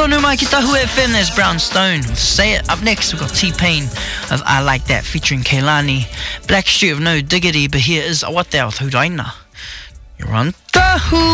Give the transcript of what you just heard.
tonu mai ki Tahu FM, there's Brown Stone with Say It. Up next, we've got T-Pain of I Like That featuring Kehlani. Blackstreet of No Diggity, but here is Awate with Hudaina. You're on Tahu.